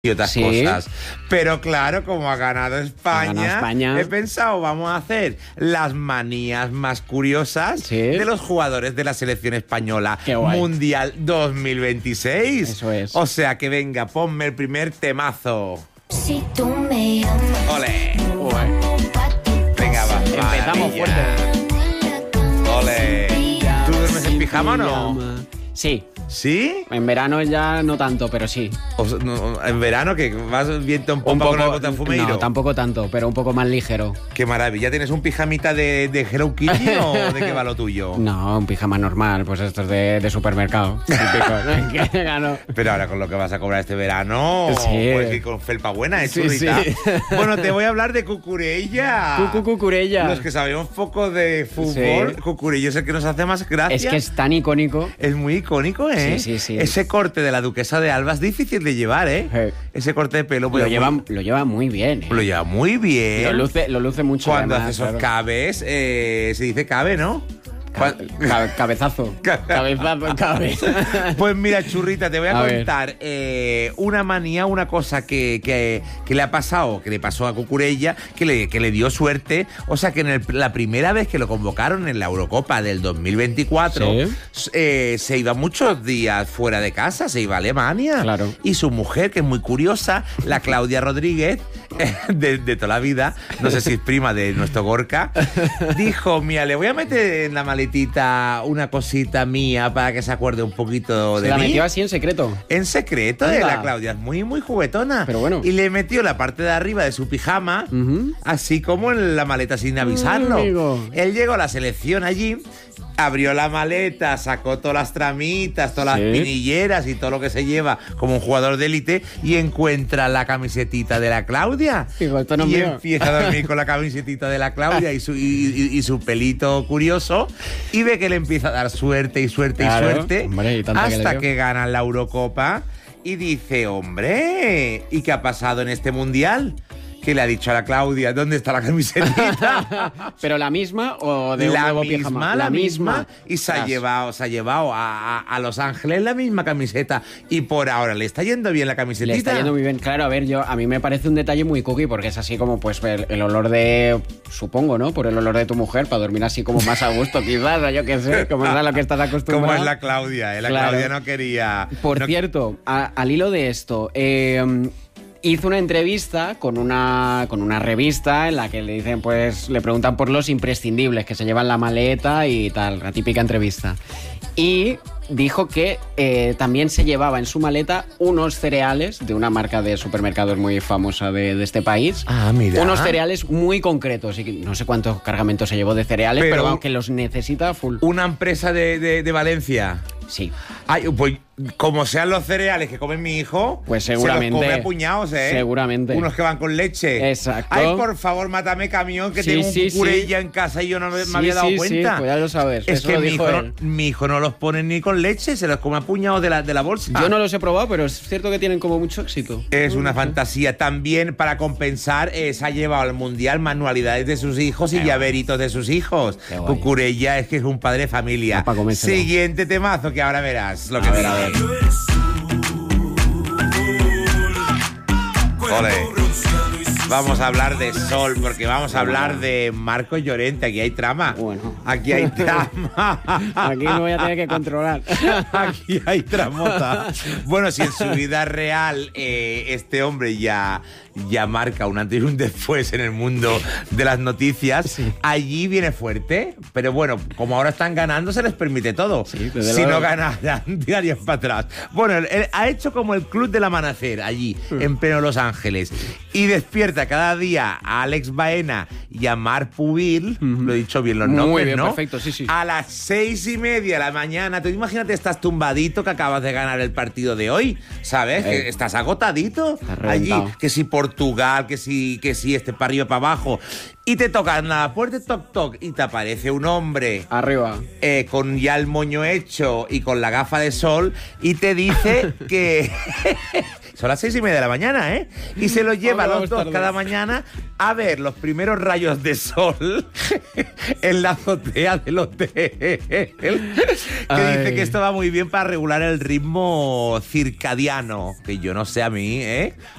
y otras cosas. Pero claro, como ha ganado España, he pensado, vamos a hacer las manías más curiosas de los jugadores de la selección española Mundial 2026. Eso es. O sea que venga, ponme el primer temazo. Si tú me llamas. ¡Ole! Venga, va. Empezamos fuerte. ¡Ole! ¿Tú duermes en pijama o no? Sí. ¿Sí? En verano ya no tanto, pero sí. ¿En verano que vas viento en pompa con el botón fumeiro? No, tampoco tanto, pero un poco más ligero. Qué maravilla. ¿Tienes un pijamita de Hello Kitty o de qué va lo tuyo? No, un pijama normal, pues estos de supermercado. Pero ahora con lo que vas a cobrar este verano, puedes ir con felpa buena, churrita. Sí. Bueno, te voy a hablar de Cucurella. Cucurella. Los que sabemos poco de fútbol, Cucurella es el que nos hace más gracia. Es que es tan icónico. Es muy icónico, ¿eh? Sí. Ese corte de la duquesa de Alba es difícil de llevar, ¿eh? Ese corte de pelo. Lo lleva muy bien, ¿eh? Lo lleva muy bien. Lo luce mucho. Cuando además, hace esos cabes, se dice cabe, ¿no? Cabezazo. Pues mira, churrita, te voy a contar una manía, una cosa que le ha pasado, que le pasó a Cucurella, que le dio suerte. O sea, que la primera vez que lo convocaron en la Eurocopa del 2024, se iba muchos días fuera de casa, se iba a Alemania. Claro. Y su mujer, que es muy curiosa, la Claudia Rodríguez, de toda la vida, no sé si es prima de nuestro Gorka, dijo, mira, le voy a meter en la maletita una cosita mía para que se acuerde un poquito de mí. La metió así en secreto. En secreto, la Claudia es muy, muy juguetona. Pero bueno. Y le metió la parte de arriba de su pijama, así como en la maleta sin avisarlo. Él llegó a la selección allí, abrió la maleta, sacó todas las tramitas, todas las pinilleras y todo lo que se lleva como un jugador de élite y encuentra la camisetita de la Claudia. Y empieza a dormir con la camisetita de la Claudia y su pelito curioso y ve que le empieza a dar suerte y suerte y suerte, hombre, hasta que ganan la Eurocopa y dice, hombre, ¿y qué ha pasado en este mundial? ¿Qué le ha dicho a la Claudia? ¿Dónde está la camisetita? ¿Pero la misma o de un nuevo pijama? La misma. Y se ha llevado a Los Ángeles la misma camiseta. Y por ahora le está yendo bien la camisetita. Le está yendo muy bien. Claro, a ver, a mí me parece un detalle muy cookie porque es así como pues el olor de... Supongo, ¿no? Por el olor de tu mujer, para dormir así como más a gusto, quizás, o yo qué sé, como es a lo que estás acostumbrado. Como es la Claudia, La Claudia no quería... Por cierto, al hilo de esto... hizo una entrevista con una revista en la que le dicen, pues, le preguntan por los imprescindibles que se llevan la maleta y tal, la típica entrevista. Y dijo que también se llevaba en su maleta unos cereales de una marca de supermercados muy famosa de este país. Ah, mira. Unos cereales muy concretos. Y no sé cuántos cargamentos se llevó de cereales, pero aunque los necesita full. ¿Una empresa de Valencia? Sí. Ay, pues como sean los cereales que come mi hijo, pues seguramente. Se los come a puñados, ¿eh? Seguramente. Unos que van con leche. Exacto. Ay, por favor, mátame camión, que tengo un Cucurella en casa y yo no me había dado cuenta. Sí, pues ya lo sabes. Es que mi hijo no los pone ni con leche, se los come a puñados de la bolsa. Yo no los he probado, pero es cierto que tienen como mucho éxito. Es una fantasía. También, para compensar, se ha llevado al mundial manualidades de sus hijos y llaveritos de sus hijos. Cucurella es que es un padre de familia. Siguiente temazo, que ahora verás lo que viene. Ole. Vamos a hablar de sol, porque vamos a hablar de Marco Llorente. Aquí hay trama. Bueno. Aquí hay trama. Aquí me voy a tener que controlar. Aquí hay tramota. Bueno, si en su vida real este hombre ya marca un antes y un después en el mundo de las noticias, allí viene fuerte. Pero bueno, como ahora están ganando, se les permite todo. Si no ganaran, tirarían para atrás. Bueno, él ha hecho como el Club del Amanecer allí, en pleno Los Ángeles. Y despierta cada día a Alex Baena y a Marc Pubil, lo he dicho bien los nombres, muy bien, ¿no? Perfecto, sí. A las 6:30 de la mañana. Tú imagínate, estás tumbadito, que acabas de ganar el partido de hoy, ¿sabes? Que estás agotadito allí, que si Portugal, que si para arriba, para abajo. Y te tocan a la puerta, toc, toc, y te aparece un hombre arriba con ya el moño hecho y con la gafa de sol y te dice Son las 6:30 de la mañana, ¿eh? Y se los lleva a los dos tarde. cada mañana a ver los primeros rayos de sol en la azotea del hotel. Que dice que esto va muy bien para regular el ritmo circadiano. Que yo no sé a mí, ¿eh?